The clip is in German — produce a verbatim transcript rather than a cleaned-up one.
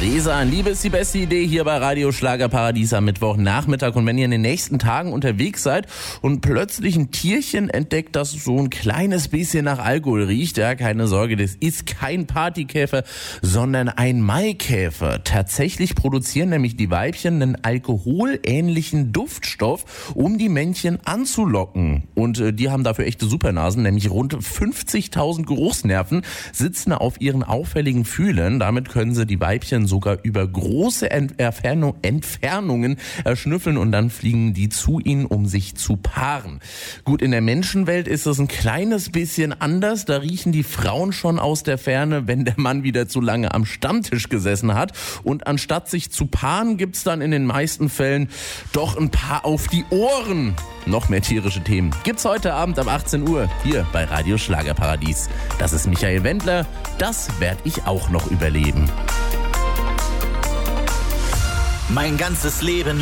Resa, Liebe ist die beste Idee hier bei Radio Schlagerparadies am Mittwochnachmittag. Und wenn ihr in den nächsten Tagen unterwegs seid und plötzlich ein Tierchen entdeckt, das so ein kleines bisschen nach Alkohol riecht, ja, keine Sorge, das ist kein Partykäfer, sondern ein Maikäfer. Tatsächlich produzieren nämlich die Weibchen einen alkoholähnlichen Duftstoff, um die Männchen anzulocken. Und äh, die haben dafür echte Supernasen, nämlich rund fünfzigtausend Geruchsnerven sitzen auf ihren auffälligen Fühlen. Damit können sie die Weibchen sogar über große Entfernung, Entfernungen erschnüffeln und dann fliegen die zu ihnen, um sich zu paaren. Gut, in der Menschenwelt ist es ein kleines bisschen anders. Da riechen die Frauen schon aus der Ferne, wenn der Mann wieder zu lange am Stammtisch gesessen hat. Und anstatt sich zu paaren, gibt's dann in den meisten Fällen doch ein paar auf die Ohren. Noch mehr tierische Themen gibt's heute Abend ab achtzehn Uhr hier bei Radio Schlagerparadies. Das ist Michael Wendler. Das werde ich auch noch überleben. Mein ganzes Leben